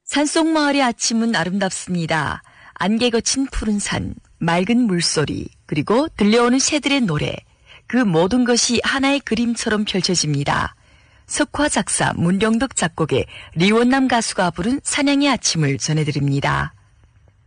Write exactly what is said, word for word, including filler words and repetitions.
산속마을의 아침은 아름답습니다. 안개 거친 푸른 산, 맑은 물소리, 그리고 들려오는 새들의 노래, 그 모든 것이 하나의 그림처럼 펼쳐집니다. 석화 작사, 문경덕 작곡의 리원남 가수가 부른 사냥의 아침을 전해드립니다.